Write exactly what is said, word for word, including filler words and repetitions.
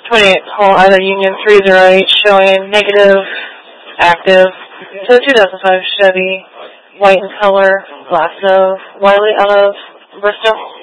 twenty-eight hole, either Union three oh eight showing negative, active. So two thousand five Chevy, white in color, glass of Wiley out of Bristol.